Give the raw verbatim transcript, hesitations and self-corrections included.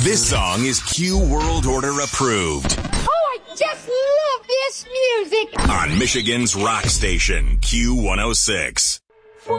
This song is Q World Order approved. Oh, I just love this music. On Michigan's rock station, Q one oh six.